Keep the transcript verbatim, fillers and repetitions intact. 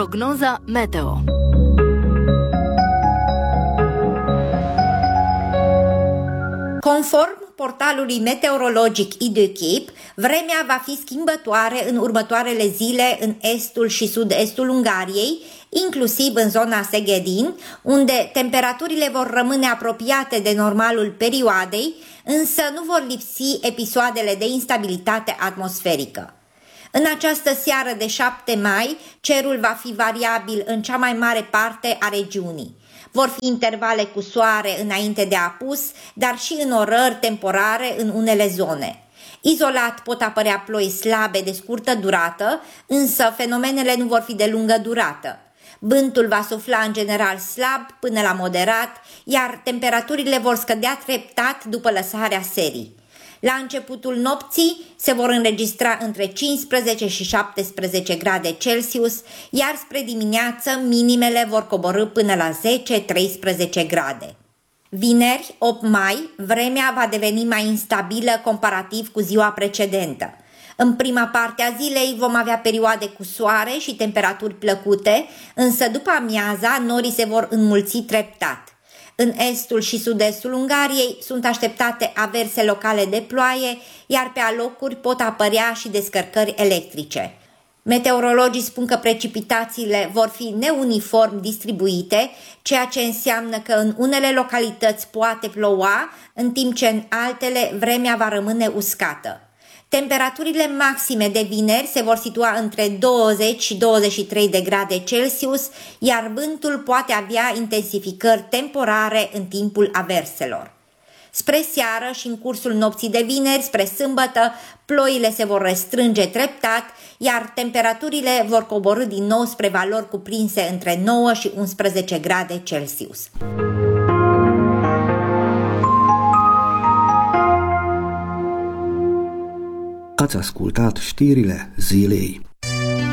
Prognoza meteo. Conform portalului meteorologic Idukip, vremea va fi schimbătoare în următoarele zile în estul și sud-estul Ungariei, inclusiv în zona Szegedin, unde temperaturile vor rămâne apropiate de normalul perioadei, însă nu vor lipsi episoadele de instabilitate atmosferică. În această seară de șapte mai, cerul va fi variabil în cea mai mare parte a regiunii. Vor fi intervale cu soare înainte de apus, dar și în orări temporare în unele zone. Izolat pot apărea ploi slabe de scurtă durată, însă fenomenele nu vor fi de lungă durată. Vântul va sufla în general slab până la moderat, iar temperaturile vor scădea treptat după lăsarea serii. La începutul nopții se vor înregistra între cincisprezece și șaptesprezece grade Celsius, iar spre dimineață minimele vor coborî până la zece treisprezece grade. Vineri, opt mai, vremea va deveni mai instabilă comparativ cu ziua precedentă. În prima parte a zilei vom avea perioade cu soare și temperaturi plăcute, însă după amiaza norii se vor înmulți treptat. În estul și sud-estul Ungariei sunt așteptate averse locale de ploaie, iar pe alocuri pot apărea și descărcări electrice. Meteorologii spun că precipitațiile vor fi neuniform distribuite, ceea ce înseamnă că în unele localități poate ploua, în timp ce în altele vremea va rămâne uscată. Temperaturile maxime de vineri se vor situa între douăzeci și douăzeci și trei de grade Celsius, iar vântul poate avea intensificări temporare în timpul averselor. Spre seară și în cursul nopții de vineri spre sâmbătă, ploile se vor restrânge treptat, iar temperaturile vor coborî din nou spre valori cuprinse între nouă și unsprezece grade Celsius. Ați ascultat știrile zilei.